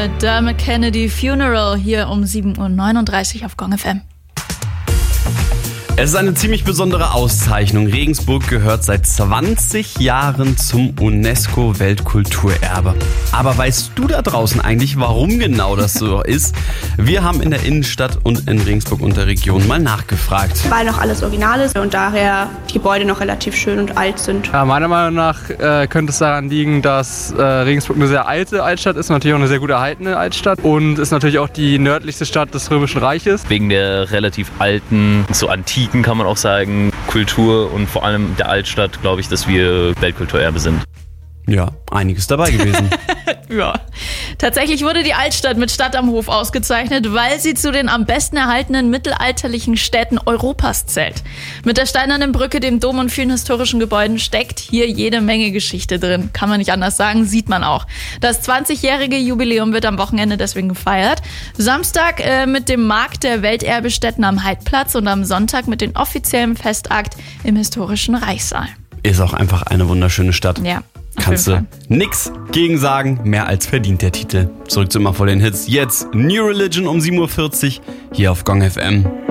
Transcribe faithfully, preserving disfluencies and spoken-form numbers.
mit Dermot Kennedy Funeral hier um sieben Uhr neununddreißig auf Gong F M. Es ist eine ziemlich besondere Auszeichnung. Regensburg gehört seit zwanzig Jahren zum UNESCO-Weltkulturerbe. Aber weißt du da draußen eigentlich, warum genau das so ist? Wir haben in der Innenstadt und in Regensburg und der Region mal nachgefragt. Weil noch alles original ist und daher die Gebäude noch relativ schön und alt sind. Ja, meiner Meinung nach äh, könnte es daran liegen, dass äh, Regensburg eine sehr alte Altstadt ist, natürlich auch eine sehr gut erhaltene Altstadt und ist natürlich auch die nördlichste Stadt des Römischen Reiches. Wegen der relativ alten, so antiken kann man auch sagen, Kultur und vor allem der Altstadt, glaube ich, dass wir Weltkulturerbe sind. Ja, einiges dabei gewesen. Ja. Tatsächlich wurde die Altstadt mit Stadt am Hof ausgezeichnet, weil sie zu den am besten erhaltenen mittelalterlichen Städten Europas zählt. Mit der Steinernen Brücke, dem Dom und vielen historischen Gebäuden steckt hier jede Menge Geschichte drin. Kann man nicht anders sagen, sieht man auch. Das zwanzigjährige Jubiläum wird am Wochenende deswegen gefeiert. Samstag äh, mit dem Markt der Welterbestätten am Heidplatz und am Sonntag mit dem offiziellen Festakt im historischen Reichssaal. Ist auch einfach eine wunderschöne Stadt. Ja. Kannst du nix gegen sagen, mehr als verdient der Titel. Zurück zu immer vor den Hits. Jetzt New Religion um sieben Uhr vierzig hier auf Gong F M.